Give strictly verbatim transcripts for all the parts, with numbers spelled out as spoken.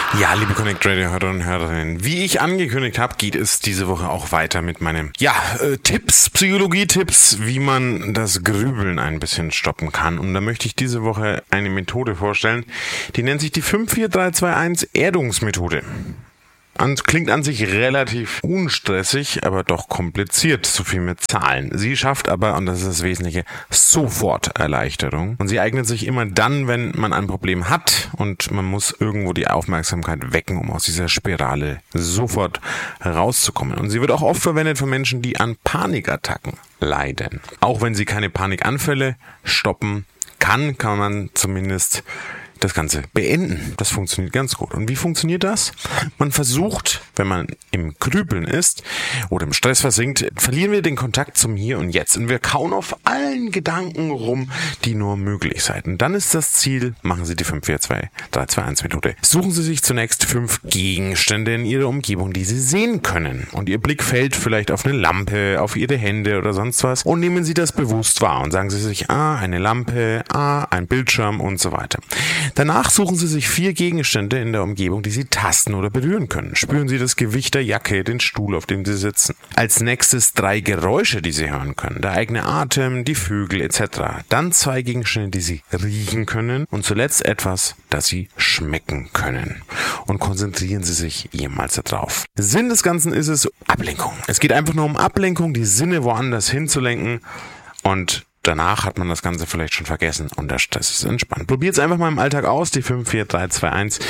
Ja, liebe Connect Radio Hörer und Hörerinnen, wie ich angekündigt habe, geht es diese Woche auch weiter mit meinem, ja, äh, Tipps, Psychologie-Tipps, wie man das Grübeln ein bisschen stoppen kann. Und da möchte ich diese Woche eine Methode vorstellen, die nennt sich die fünf vier drei zwei eins Erdungsmethode. Und klingt an sich relativ unstressig, aber doch kompliziert, so viel mit Zahlen. Sie schafft aber, und das ist das Wesentliche, sofort Erleichterung. Und sie eignet sich immer dann, wenn man ein Problem hat und man muss irgendwo die Aufmerksamkeit wecken, um aus dieser Spirale sofort rauszukommen. Und sie wird auch oft verwendet von Menschen, die an Panikattacken leiden. Auch wenn sie keine Panikanfälle stoppen kann, kann man zumindest das Ganze beenden. Das funktioniert ganz gut. Und wie funktioniert das? Man versucht, wenn man im Grübeln ist oder im Stress versinkt, verlieren wir den Kontakt zum Hier und Jetzt. Und wir kauen auf allen Gedanken rum, die nur möglich sind. Und dann ist das Ziel, machen Sie die fünf vier zwei drei zwei eins Methode. Suchen Sie sich zunächst fünf Gegenstände in Ihrer Umgebung, die Sie sehen können. Und Ihr Blick fällt vielleicht auf eine Lampe, auf Ihre Hände oder sonst was. Und nehmen Sie das bewusst wahr und sagen Sie sich, ah, eine Lampe, ah, ein Bildschirm und so weiter. Danach suchen Sie sich vier Gegenstände in der Umgebung, die Sie tasten oder berühren können. Spüren Sie das Gewicht der Jacke, den Stuhl, auf dem Sie sitzen. Als nächstes drei Geräusche, die Sie hören können. Der eigene Atem, die Vögel et cetera. Dann zwei Gegenstände, die Sie riechen können. Und zuletzt etwas, das Sie schmecken können. Und konzentrieren Sie sich jemals darauf. Sinn des Ganzen ist es Ablenkung. Es geht einfach nur um Ablenkung, die Sinne woanders hinzulenken. Und danach hat man das Ganze vielleicht schon vergessen und der Stress ist entspannt. Probiert es einfach mal im Alltag aus, die fünf vier drei zwei eins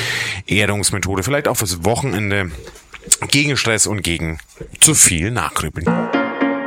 Erdungsmethode. Vielleicht auch fürs Wochenende gegen Stress und gegen zu viel Nachgrübeln.